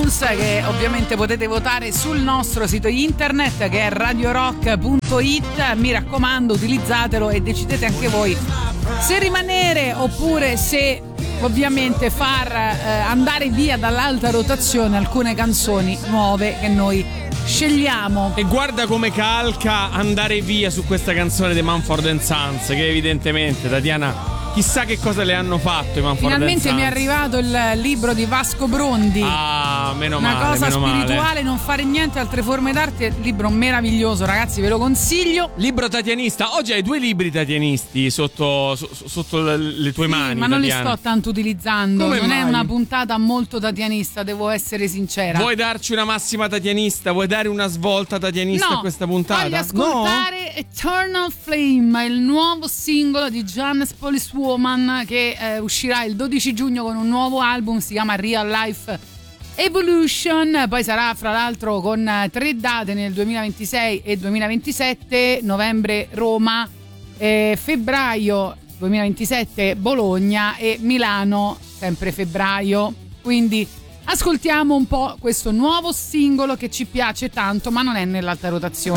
iTunes, che ovviamente potete votare sul nostro sito internet che è radiorock.it. Mi raccomando, utilizzatelo e decidete anche voi se rimanere oppure se ovviamente far andare via dall'alta rotazione alcune canzoni nuove che noi scegliamo. E guarda come calca andare via su questa canzone dei Mumford & Sons, che evidentemente, Tatiana, chissà che cosa le hanno fatto i Mumford & Sons. Finalmente mi è arrivato il libro di Vasco Brondi. Ah, meno Una male, cosa meno spirituale, male. non fare niente, altre forme d'arte. Libro meraviglioso, ragazzi, ve lo consiglio. Libro tatianista. Oggi hai 2 libri tatianisti sotto le tue mani, ma non Tatiana. li sto tanto utilizzando. Come non mai? è una puntata molto tatianista, devo essere sincera. Vuoi darci una massima tatianista? Vuoi dare una svolta tatianista a questa puntata? Voglio ascoltare Eternal Flame, il nuovo singolo di Johannes Policewoman, che uscirà il 12 giugno con un nuovo album, si chiama Real Life Evolution. Poi sarà fra l'altro con 3 date nel 2026 e 2027: novembre Roma, febbraio 2027 Bologna e Milano sempre febbraio. Quindi ascoltiamo un po' questo nuovo singolo che ci piace tanto, ma non è nell'alta rotazione.